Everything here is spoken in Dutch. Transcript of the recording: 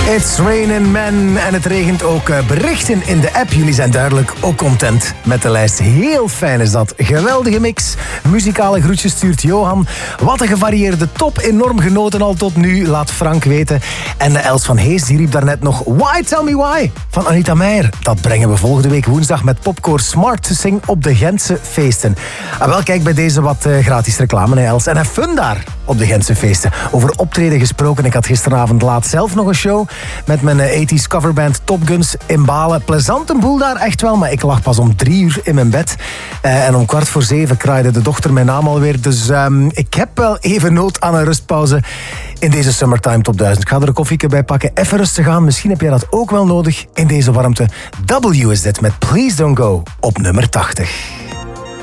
It's raining men en het regent ook berichten in de app. Jullie zijn duidelijk ook content met de lijst. Heel fijn is dat. Geweldige mix. Muzikale groetjes stuurt Johan. Wat een gevarieerde top. Enorm genoten al tot nu, laat Frank weten. En Els van Hees die riep daarnet nog Why Tell Me Why van Anita Meijer. Dat brengen we volgende week woensdag met Popcore Smart to Sing op de Gentse feesten. En wel, kijk bij deze wat gratis reclame, hè, Els. En heb fun daar op de Gentse feesten. Over optreden gesproken. Ik had gisteravond laat zelf nog een show met mijn 80s coverband Top Guns in Balen. Plezant een boel daar, echt wel. Maar ik lag pas om 3 uur in mijn bed. En om 6:15 kraaide de dochter mijn naam alweer. Dus ik heb wel even nood aan een rustpauze in deze Summertime Top 1000. Ik ga er een koffieke bij pakken. Even rustig aan. Misschien heb jij dat ook wel nodig in deze warmte. W is dit met Please Don't Go op nummer 80.